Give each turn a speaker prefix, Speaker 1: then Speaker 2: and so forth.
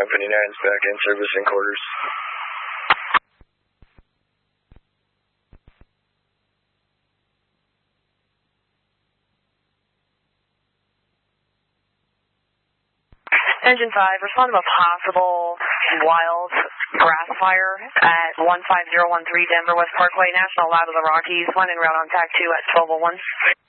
Speaker 1: Company 9's back in servicing quarters.
Speaker 2: Engine 5, respond to a possible wild grass fire at 15013 Denver West Parkway, National Lab of the Rockies, one en route on TAC 2 at 1201.